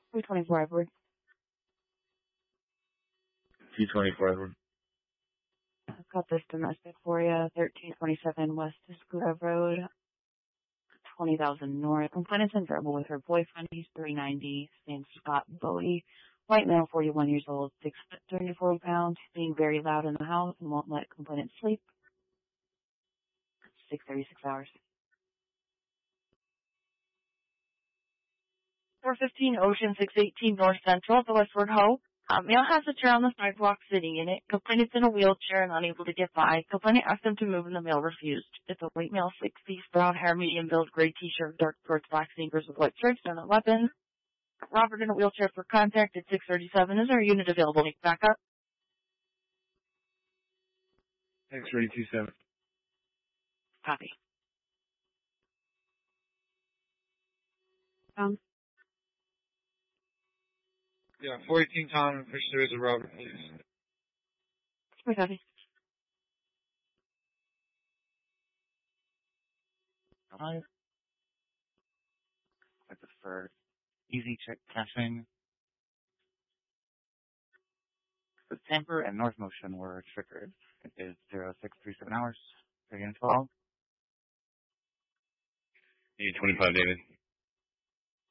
324 Edward. 224 Edward. I've got this domestic for you. 1327 West Escuda Road, 20,000 North. Complainant's in trouble with her boyfriend. He's 390. Name's Scott Bowie. White male, 41 years old, 6 foot 34 pounds. Being very loud in the house and won't let complainant sleep. 636 hours. 415 Ocean 618 North Central, the Westward Ho. Male has a chair on the sidewalk sitting in it. Complainant's in a wheelchair and unable to get by. Complainant asked him to move and the male refused. It's a white male, 60s, brown hair, medium build, gray t-shirt, dark shorts, black sneakers with white stripes and a weapon. Robert in a wheelchair for contact at 637. Is there a unit available? Make back up. 627. Copy. Yeah, 418 Tom, which there is a Robert, please. Copy. Hi. I prefer easy check caching. The tamper and north motion were triggered. It is 0637 hours. Again, 12. Need 25, David.